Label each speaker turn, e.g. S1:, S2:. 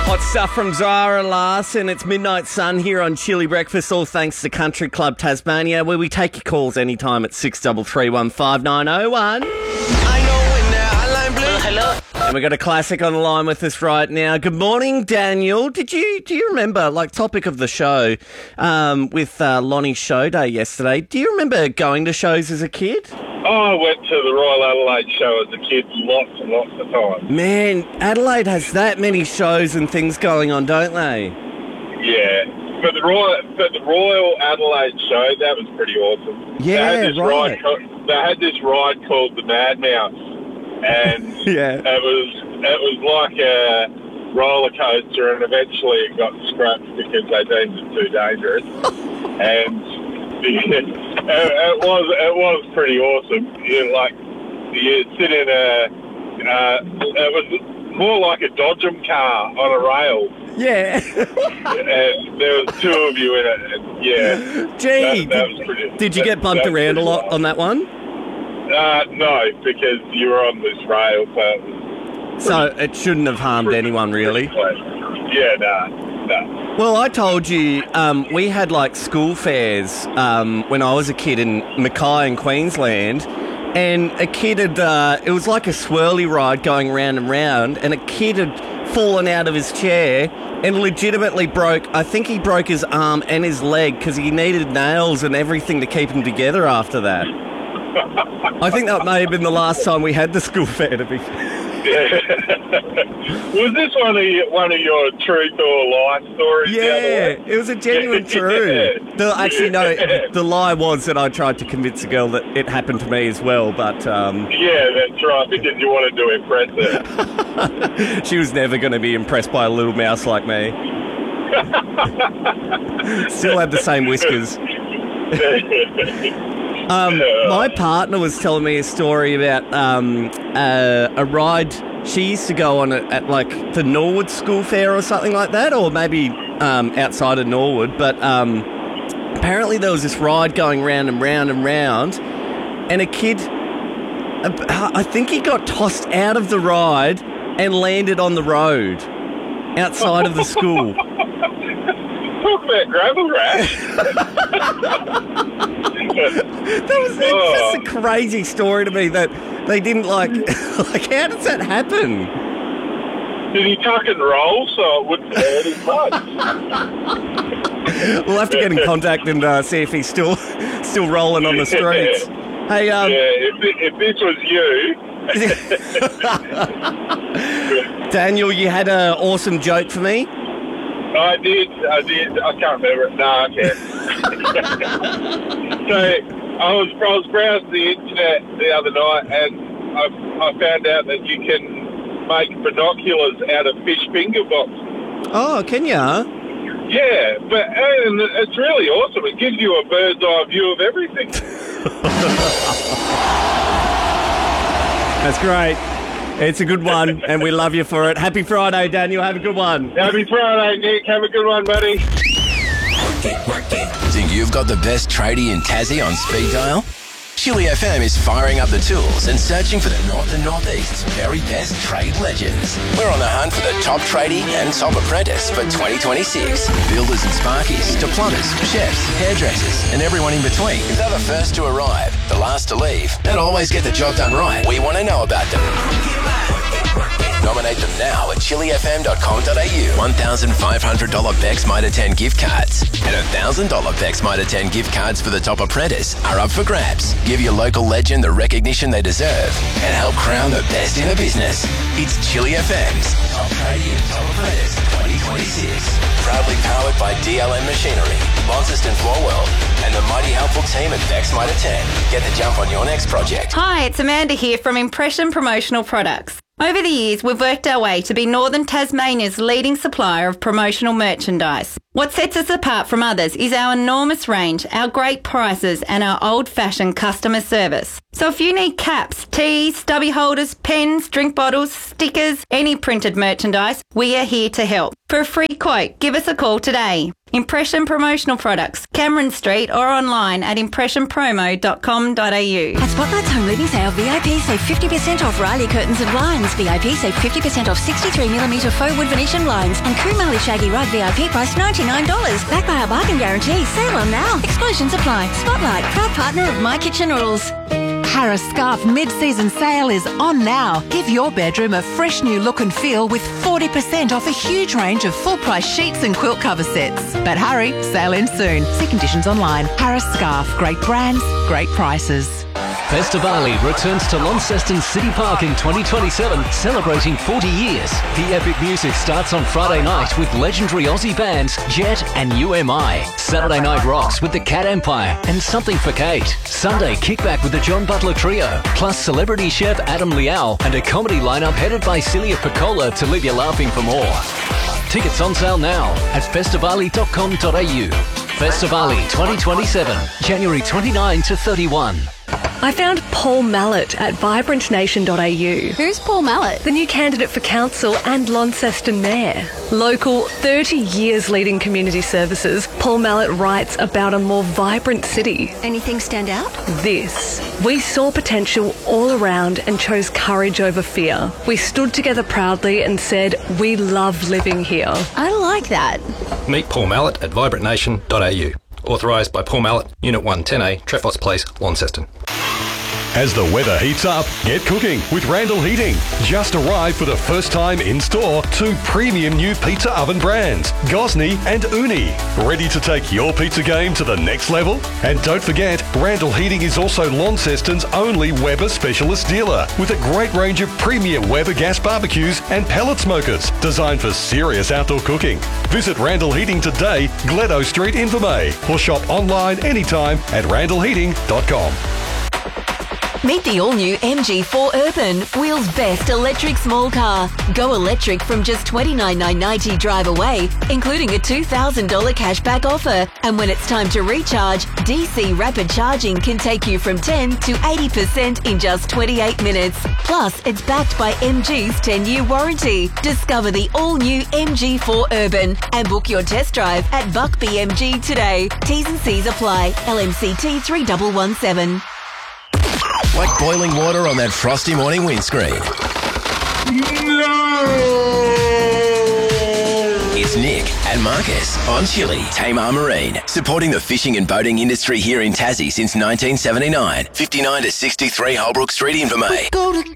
S1: Hot stuff from Zara Larson. It's Midnight Sun here on Chili Breakfast, all thanks to Country Club Tasmania, where we take your calls anytime at 63315901.
S2: Hello.
S1: And we've got a classic on the line with us right now. Good morning, Daniel. Do you remember, topic of the show, with Lonnie's show day yesterday, do you remember going to shows as a kid?
S3: I went to the Royal Adelaide show as a kid lots and lots of times.
S1: Man, Adelaide has that many shows and things going on, don't they?
S3: Yeah. But the Royal Adelaide show, that was pretty awesome.
S1: Yeah,
S3: they had this ride called the Mad Mouse, and
S1: Yeah.
S3: it was like a roller coaster, and eventually it got scrapped because they deemed it too dangerous. And it was pretty awesome. You sit in it was more like a Dodgem car on a rail.
S1: Yeah.
S3: And there was two of you in it. And yeah.
S1: Gee,
S3: that was pretty.
S1: did you get bumped around a lot on that one?
S3: No, because you were on this rail,
S1: So it shouldn't have harmed anyone, really.
S3: Yeah, no.
S1: Well, I told you we had school fairs when I was a kid in Mackay in Queensland, and a kid had it was like a swirly ride going round and round, and a kid had fallen out of his chair and legitimately I think he broke his arm and his leg because he needed nails and everything to keep him together after that. I think that may have been the last time we had the school fair, to be fair.
S3: Was this one of your truth or lie stories?
S1: Yeah, it was a genuine truth. Actually, no, the lie was that I tried to convince a girl that it happened to me as well, but...
S3: Yeah, that's right, because you wanted to impress her.
S1: She was never going to be impressed by a little mouse like me. Still had the same whiskers. My partner was telling me a story about a ride she used to go on at the Norwood School Fair or something like that, or maybe outside of Norwood. But apparently there was this ride going round and round and round, and a kid, I think he got tossed out of the ride and landed on the road outside of the school.
S3: Talk about gravel rash.
S1: That's just a crazy story to me that they didn't how does that happen?
S3: Did he tuck and roll so it wouldn't hurt his butt?
S1: We'll have to get in contact and see if he's still rolling on the streets. Hey,
S3: if this was you.
S1: Daniel, you had an awesome joke for me?
S3: I did. I can't remember it. No, I can't. So I was browsing the internet the other night, and I found out that you can make binoculars out of fish finger boxes.
S1: Oh, can ya?
S3: Yeah, and it's really awesome. It gives you a bird's eye view of everything.
S1: That's great. It's a good one, and we love you for it. Happy Friday, Daniel. Have a good one.
S3: Happy Friday, Nick. Have a good one, buddy.
S4: Think you've got the best tradie in Tassie on speed dial? Chili FM is firing up the tools and searching for the North and Northeast's very best trade legends. We're on the hunt for the top tradie and top apprentice for 2026. Builders and sparkies to plumbers, chefs, hairdressers, and everyone in between. If they're the first to arrive, the last to leave, and always get the job done right, we want to know about them. Nominate them now at chilifm.com.au. $1,500 Bex Mitre 10 gift cards and $1,000 Bex Mitre 10 gift cards for the top apprentice are up for grabs. Give your local legend the recognition they deserve and help crown the best in the business. It's Chili FM's Top Tradie and Top Apprentice 2026. Proudly powered by DLM Machinery, Launceston Floor World, and the mighty helpful team at Bex Mitre 10. Get the jump on your next project.
S2: Hi, it's Amanda here from Impression Promotional Products. Over the years, we've worked our way to be Northern Tasmania's leading supplier of promotional merchandise. What sets us apart from others is our enormous range, our great prices and our old-fashioned customer service. So if you need caps, tees, stubby holders, pens, drink bottles, stickers, any printed merchandise, we are here to help. For a free quote, give us a call today. Impression Promotional Products, Cameron Street or online at impressionpromo.com.au.
S5: At Spotlight's Home Living Sale, VIP save 50% off Riley curtains and blinds. VIP save 50% off 63mm faux wood Venetian blinds. And Kumali Shaggy Rug VIP price $99. Backed by our bargain guarantee. Sale on now. Exclusions apply. Spotlight, proud partner of My Kitchen Rules.
S6: Harris Scarf mid-season sale is on now. Give your bedroom a fresh new look and feel with 40% off a huge range of full-price sheets and quilt cover sets. But hurry, sale ends soon. See conditions online. Harris Scarf, great brands, great prices.
S7: Festivali returns to Launceston City Park in 2027, celebrating 40 years. The epic music starts on Friday night with legendary Aussie bands Jet and UMI. Saturday night rocks with the Cat Empire and Something for Kate. Sunday kickback with the John Butler Trio, plus celebrity chef Adam Liao and a comedy lineup headed by Celia Piccola to leave you laughing for more. Tickets on sale now at festivali.com.au. Festivali 2027, January 29 to 31.
S8: I found Paul Mallett at vibrantnation.au.
S9: Who's Paul Mallett?
S8: The new candidate for council and Launceston mayor. Local, 30 years leading community services, Paul Mallett writes about a more vibrant city.
S5: Anything stand out?
S8: This. We saw potential all around and chose courage over fear. We stood together proudly and said, we love living here.
S9: I like that.
S10: Meet Paul Mallett at vibrantnation.au. Authorised by Paul Mallett, Unit 110A, Trefos Place, Launceston.
S11: As the weather heats up, get cooking with Randall Heating. Just arrived for the first time in store 2 premium new pizza oven brands, Gosney and Uni. Ready to take your pizza game to the next level? And don't forget, Randall Heating is also Launceston's only Weber specialist dealer with a great range of premium Weber gas barbecues and pellet smokers designed for serious outdoor cooking. Visit Randall Heating today, Gledo Street, Invermay, or shop online anytime at randallheating.com.
S5: Meet the all-new MG4 Urban, Wheels' best electric small car. Go electric from just $29,990 drive away, including a $2,000 cashback offer. And when it's time to recharge, DC rapid charging can take you from 10 to 80% in just 28 minutes. Plus, it's backed by MG's 10-year warranty. Discover the all-new MG4 Urban and book your test drive at Buck BMG today. T's and C's apply. LMCT 3117.
S4: Like boiling water on that frosty morning windscreen. No! It's Nick and Marcus on Chili, Tamar Marine, supporting the fishing and boating industry here in Tassie since 1979. 59 to 63 Holbrook Street, Invermay.